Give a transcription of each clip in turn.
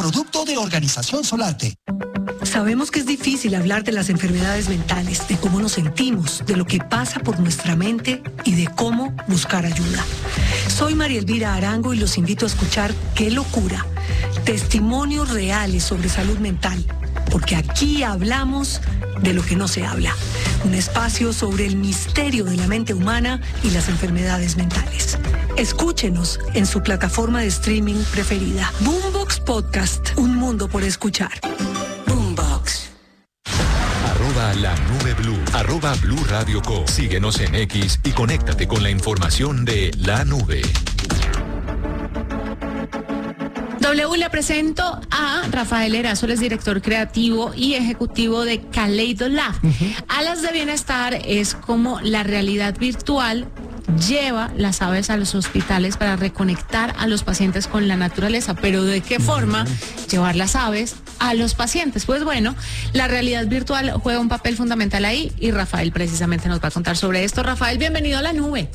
producto de Organización Solarte. Sabemos que es difícil hablar de las enfermedades mentales, de cómo nos sentimos, de lo que pasa por nuestra mente y de cómo buscar ayuda. Soy María Elvira Arango y los invito a escuchar Qué Locura, testimonios reales sobre salud mental, porque aquí hablamos de lo que no se habla. Un espacio sobre el misterio de la mente humana y las enfermedades mentales. Escúchenos en su plataforma de streaming preferida. Boombox Podcast, un mundo por escuchar. Boombox. @La Nube Blue, @Blue Radio Co. Síguenos en X y conéctate con la información de La Nube. W, le presento a Rafael Erazo, es director creativo y ejecutivo de Kaleido Lab. Alas de Bienestar es como la realidad virtual lleva las aves a los hospitales para reconectar a los pacientes con la naturaleza. Pero ¿de qué forma llevar las aves a los pacientes? Pues bueno, la realidad virtual juega un papel fundamental ahí y Rafael precisamente nos va a contar sobre esto. Rafael, bienvenido a La Nube.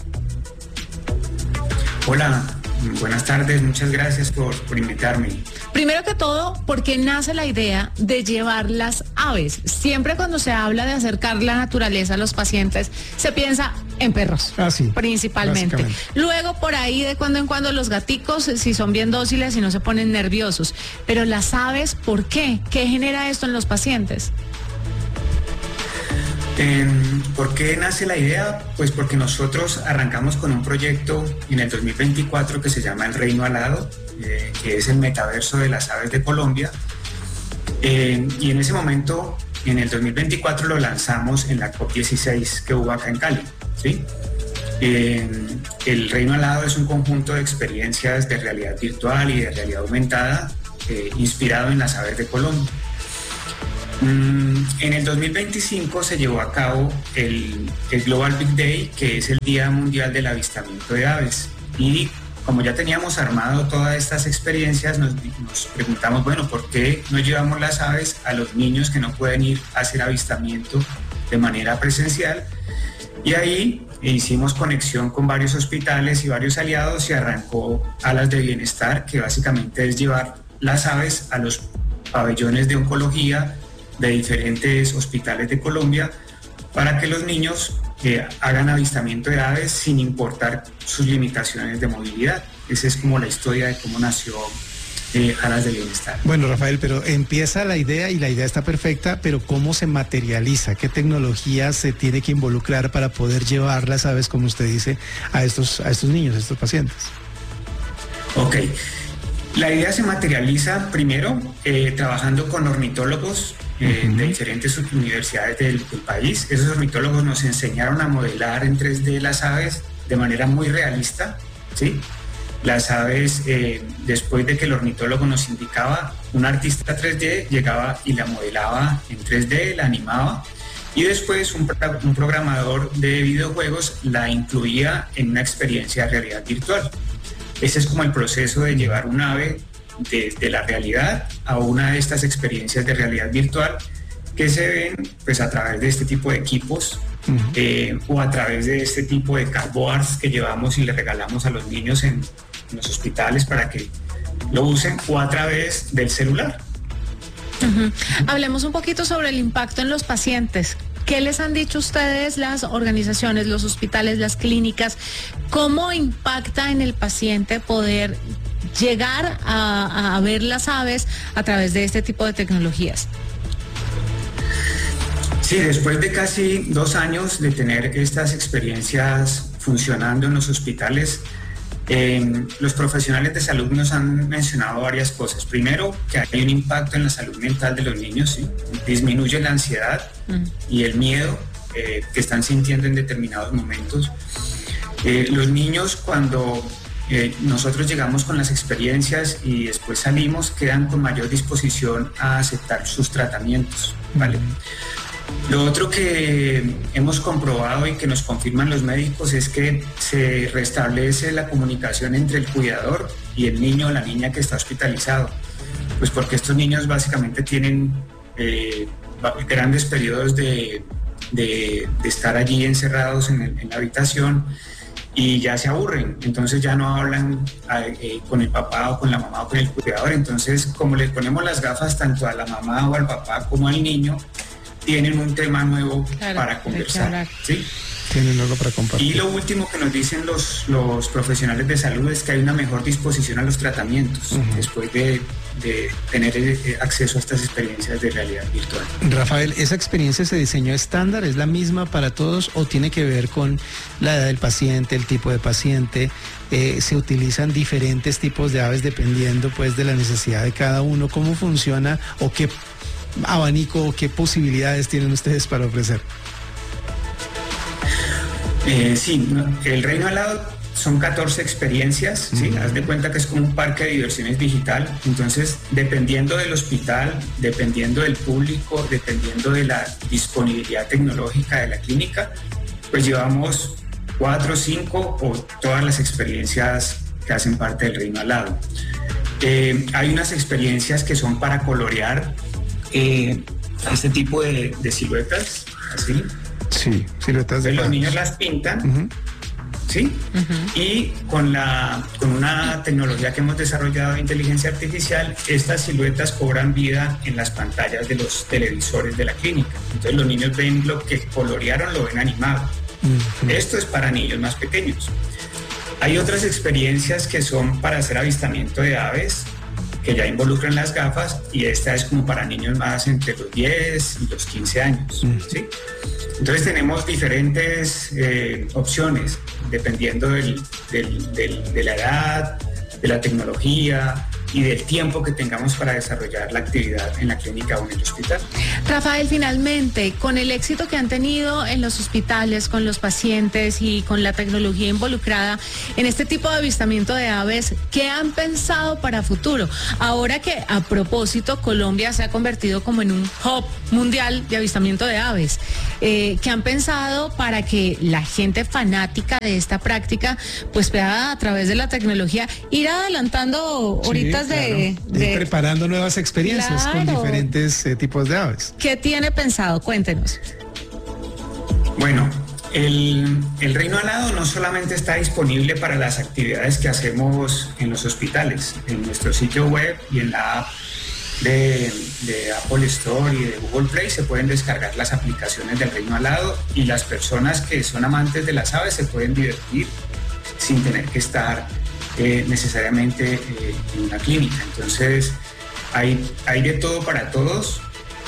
Hola, buenas tardes, muchas gracias por invitarme. Primero que todo, ¿por qué nace la idea de llevar las aves? Siempre cuando se habla de acercar la naturaleza a los pacientes, se piensa en perros, principalmente. Luego, por ahí, de cuando en cuando, los gaticos, si son bien dóciles y no se ponen nerviosos. Pero las aves, ¿por qué? ¿Qué genera esto en los pacientes? ¿Por qué nace la idea? Pues porque nosotros arrancamos con un proyecto en el 2024 que se llama El Reino Alado, que es el metaverso de las aves de Colombia. Y en ese momento, en el 2024, lo lanzamos en la COP16 que hubo acá en Cali, ¿sí? El Reino Alado es un conjunto de experiencias de realidad virtual y de realidad aumentada inspirado en las aves de Colombia. En el 2025 se llevó a cabo el Global Big Day, que es el Día Mundial del Avistamiento de Aves. Y como ya teníamos armado todas estas experiencias, nos preguntamos, bueno, ¿por qué no llevamos las aves a los niños que no pueden ir a hacer avistamiento de manera presencial? Y ahí hicimos conexión con varios hospitales y varios aliados y arrancó Alas de Bienestar, que básicamente es llevar las aves a los pabellones de oncología de diferentes hospitales de Colombia para que los niños hagan avistamiento de aves sin importar sus limitaciones de movilidad. Esa es como la historia de cómo nació Alas de Bienestar. Bueno, Rafael, pero empieza la idea y la idea está perfecta, pero ¿cómo se materializa? ¿Qué tecnología se tiene que involucrar para poder llevar las aves, como usted dice, a estos niños, a estos pacientes? Ok. La idea se materializa primero trabajando con ornitólogos de diferentes universidades del país. Esos ornitólogos nos enseñaron a modelar en 3D las aves de manera muy realista, ¿sí? Las aves, después de que el ornitólogo nos indicaba, un artista 3D llegaba y la modelaba en 3D, la animaba, y después un programador de videojuegos la incluía en una experiencia de realidad virtual. Ese es como el proceso de llevar un ave de la realidad a una de estas experiencias de realidad virtual que se ven pues a través de este tipo de equipos o a través de este tipo de cardboards que llevamos y le regalamos a los niños en los hospitales para que lo usen, o a través del celular. Hablemos un poquito sobre el impacto en los pacientes. ¿Qué les han dicho ustedes, las organizaciones, los hospitales, las clínicas? ¿Cómo impacta en el paciente poder llegar a ver las aves a través de este tipo de tecnologías? Sí, después de casi 2 años de tener estas experiencias funcionando en los hospitales, los profesionales de salud nos han mencionado varias cosas. Primero, que hay un impacto en la salud mental de los niños, ¿sí? Disminuye la ansiedad y el miedo que están sintiendo en determinados momentos. Los niños, cuando nosotros llegamos con las experiencias y después salimos, quedan con mayor disposición a aceptar sus tratamientos, ¿vale? Lo otro que hemos comprobado y que nos confirman los médicos es que se restablece la comunicación entre el cuidador y el niño o la niña que está hospitalizado, pues porque estos niños básicamente tienen grandes periodos de estar allí encerrados en la habitación, y ya se aburren, entonces ya no hablan con el papá o con la mamá o con el cuidador. Entonces, como les ponemos las gafas tanto a la mamá o al papá como al niño, tienen un tema nuevo para conversar, ¿sí? Tienen algo para compartir. Y lo último que nos dicen los profesionales de salud es que hay una mejor disposición a los tratamientos después de tener acceso a estas experiencias de realidad virtual. Rafael, ¿esa experiencia se diseñó estándar? ¿Es la misma para todos o tiene que ver con la edad del paciente, el tipo de paciente? ¿Se utilizan diferentes tipos de aves dependiendo pues de la necesidad de cada uno? ¿Cómo funciona o qué abanico o qué posibilidades tienen ustedes para ofrecer? Sí, el Reino Alado son 14 experiencias, ¿sí? Haz de cuenta que es como un parque de diversiones digital. Entonces, dependiendo del hospital, dependiendo del público, dependiendo de la disponibilidad tecnológica de la clínica, pues llevamos 4, 5 o todas las experiencias que hacen parte del Reino Alado. Hay unas experiencias que son para colorear este tipo de siluetas, así. Sí, siluetas de los niños las pintan, ¿sí? Y con una tecnología que hemos desarrollado de inteligencia artificial, estas siluetas cobran vida en las pantallas de los televisores de la clínica. Entonces los niños ven lo que colorearon, lo ven animado. Esto es para niños más pequeños. Hay otras experiencias que son para hacer avistamiento de aves, que ya involucran las gafas, y esta es como para niños más entre los 10 y los 15 años, ¿sí? Entonces tenemos diferentes opciones dependiendo de la edad, de la tecnología y del tiempo que tengamos para desarrollar la actividad en la clínica o en el hospital. Rafael, finalmente, con el éxito que han tenido en los hospitales, con los pacientes y con la tecnología involucrada en este tipo de avistamiento de aves, ¿qué han pensado para futuro? Ahora que, a propósito, Colombia se ha convertido como en un hub mundial de avistamiento de aves, ¿qué han pensado para que la gente fanática de esta práctica pues pueda, a través de la tecnología, ir adelantando ahorita? Ir preparando nuevas experiencias con diferentes tipos de aves. ¿Qué tiene pensado? Cuéntenos. Bueno, el Reino Alado no solamente está disponible para las actividades que hacemos en los hospitales, en nuestro sitio web y en la app de Apple Store y de Google Play se pueden descargar las aplicaciones del Reino Alado, y las personas que son amantes de las aves se pueden divertir sin tener que estar necesariamente en una clínica. Entonces hay de todo para todos.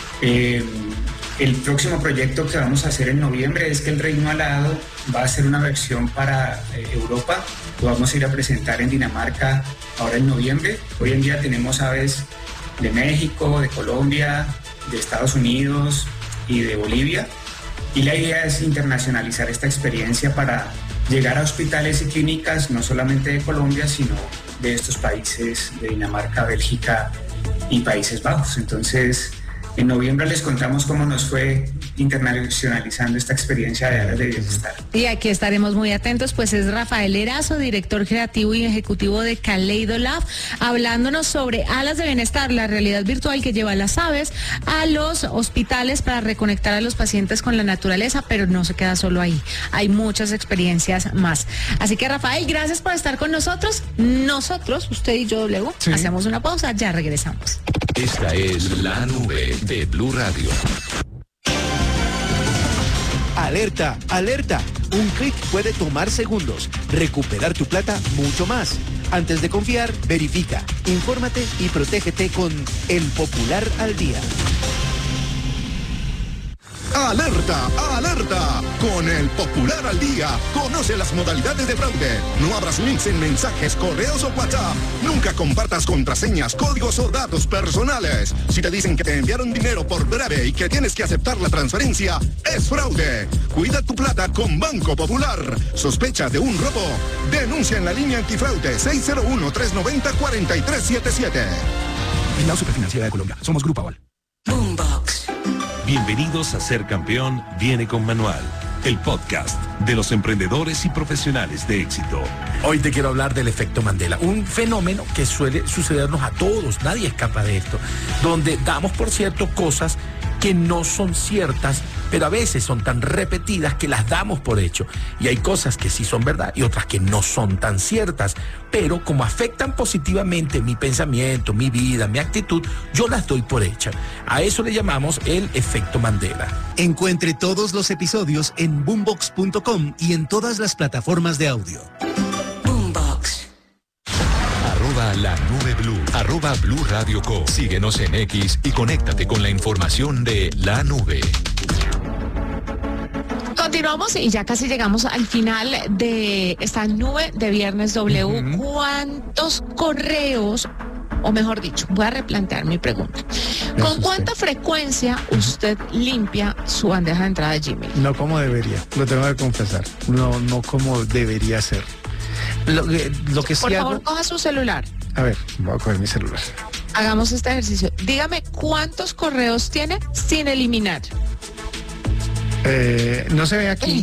El próximo proyecto que vamos a hacer en noviembre es que el Reino Alado va a hacer una versión para Europa. Lo vamos a ir a presentar en Dinamarca ahora en noviembre. Hoy en día tenemos aves de México, de Colombia, de Estados Unidos y de Bolivia, y la idea es internacionalizar esta experiencia para llegar a hospitales y clínicas no solamente de Colombia, sino de estos países de Dinamarca, Bélgica y Países Bajos. Entonces, en noviembre les contamos cómo nos fue internacionalizando esta experiencia de áreas de bienestar. Y aquí estaremos muy atentos, pues es Rafael Erazo, director creativo y ejecutivo de Kaleido Lab, hablándonos sobre alas de bienestar, la realidad virtual que lleva a las aves a los hospitales para reconectar a los pacientes con la naturaleza, pero no se queda solo ahí, hay muchas experiencias más. Así que, Rafael, gracias por estar con nosotros. Nosotros, usted y yo, luego, hacemos una pausa, ya regresamos. Esta es La Nube de Blue Radio. Alerta, alerta. Un clic puede tomar segundos. Recuperar tu plata mucho más. Antes de confiar, verifica, infórmate y protégete con El Popular al Día. ¡Alerta! ¡Alerta! Con El Popular al Día, conoce las modalidades de fraude. No abras links en mensajes, correos o WhatsApp. Nunca compartas contraseñas, códigos o datos personales. Si te dicen que te enviaron dinero por breve y que tienes que aceptar la transferencia, es fraude. Cuida tu plata con Banco Popular. ¿Sospecha de un robo? Denuncia en la línea antifraude 601-390-4377. La Superfinanciera de Colombia. Somos Grupo Aval. Boombox. Bienvenidos a Ser Campeón Viene con Manual, el podcast de los emprendedores y profesionales de éxito. Hoy te quiero hablar del efecto Mandela, un fenómeno que suele sucedernos a todos, nadie escapa de esto, donde damos por cierto cosas que no son ciertas, pero a veces son tan repetidas que las damos por hecho. Y hay cosas que sí son verdad y otras que no son tan ciertas, pero como afectan positivamente mi pensamiento, mi vida, mi actitud, yo las doy por hecha. A eso le llamamos el efecto Mandela. Encuentre todos los episodios en boombox.com y en todas las plataformas de audio. La Nube Blue, @Blue Radio Co. Síguenos en X y conéctate con la información de la nube. Continuamos y ya casi llegamos al final de esta nube de Viernes W. ¿Cuántos correos, o mejor dicho, voy a replantear mi pregunta? ¿Con cuánta frecuencia usted limpia su bandeja de entrada de Gmail? No como debería, lo tengo que confesar. No como debería ser. Lo que sí Por favor, hago... coja su celular. A ver, voy a coger mi celular. Hagamos este ejercicio. Dígame cuántos correos tiene sin eliminar. No se ve aquí.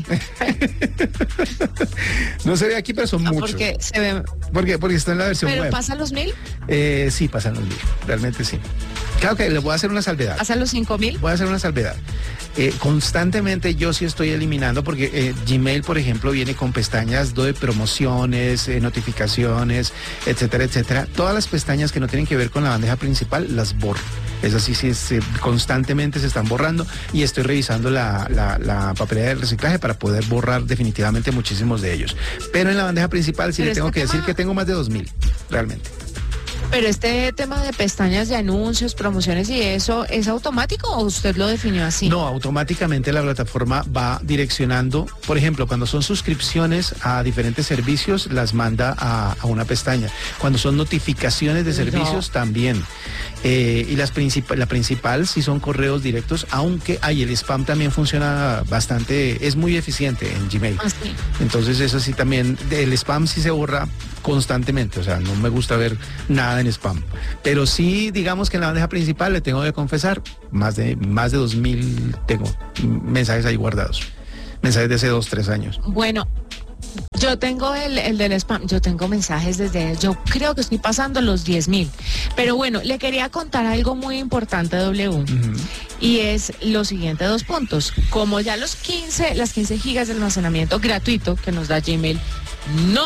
No se ve aquí, pero son muchos. Porque se ve. Porque está en la versión ¿Pero web. pasa los 1000? Sí, pasan los 1000. Realmente sí. Claro que le voy a hacer una salvedad. ¿Pasa los 5000? Voy a hacer una salvedad. Constantemente yo sí estoy eliminando porque Gmail, por ejemplo, viene con pestañas de promociones, notificaciones, etcétera, etcétera. Todas las pestañas que no tienen que ver con la bandeja principal las borro. Es así, constantemente se están borrando y estoy revisando la papelera del reciclaje para poder borrar definitivamente muchísimos de ellos. Pero en la bandeja principal sí le tengo que decir que tengo más de 2000, realmente. Pero este tema de pestañas de anuncios, promociones y eso, ¿es automático o usted lo definió así? No, automáticamente la plataforma va direccionando, por ejemplo, cuando son suscripciones a diferentes servicios, las manda a una pestaña. Cuando son notificaciones de servicios, también. Y la principal sí son correos directos, aunque el spam también funciona bastante, es muy eficiente en Gmail. Ah, sí. Entonces eso sí también, el spam sí se borra constantemente, o sea, no me gusta ver nada en spam. Pero sí, digamos que en la bandeja principal le tengo que confesar, más de 2000 tengo mensajes ahí guardados. Mensajes de hace 2-3 años. Bueno, yo tengo el del spam, yo tengo mensajes yo creo que estoy pasando los 10,000. Pero bueno, le quería contar algo muy importante, W. Y es lo siguiente, 2 puntos. Como ya las 15 gigas de almacenamiento gratuito que nos da Gmail no